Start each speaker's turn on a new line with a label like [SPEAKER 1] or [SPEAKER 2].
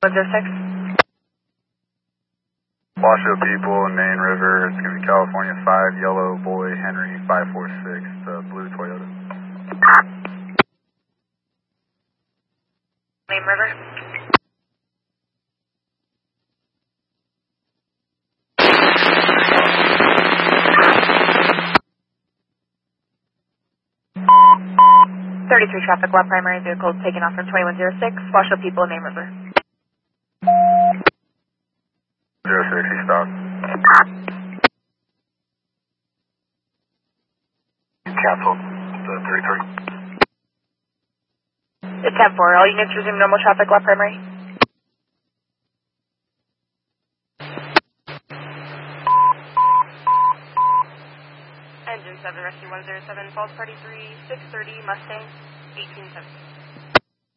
[SPEAKER 1] 106.
[SPEAKER 2] Washoe people, Main River, it's going to be California 5, Yellow Boy, Henry 546, blue Toyota.
[SPEAKER 1] Main River. Traffic left primary vehicle taking off from 2106, Washoe people, Main River.
[SPEAKER 2] 06, he stopped. Canceled, the 33.
[SPEAKER 1] It's 10-4, all units resume normal traffic left primary. Engine 7, rescue 107, false party 3, 630, Mustang, 1870.